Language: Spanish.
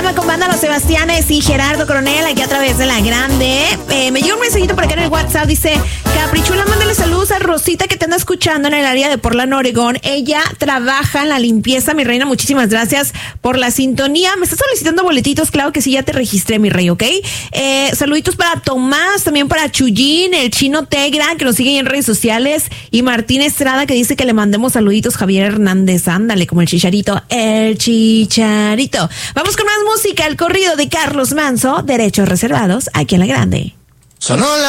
programa con Banda Los Sebastianes y Gerardo Coronel aquí a través de La Grande. Me llegó un mensajito por acá en el WhatsApp, dice: Caprichula, mándale saludos a Rosita que te anda escuchando en el área de Portland, Oregón. Ella trabaja en la limpieza, mi reina. Muchísimas gracias por la sintonía. Me está solicitando boletitos, claro que sí, ya te registré, mi rey, ¿ok? Saluditos para Tomás, también para Chuyín, el Chino Tegra, que nos sigue en redes sociales, y Martín Estrada, que dice que le mandemos saluditos. Javier Hernández, ándale, como el Chicharito. El Chicharito. Vamos con más música, el corrido de Carlos Manzo, Derechos Reservados, aquí en La Grande. Sonó la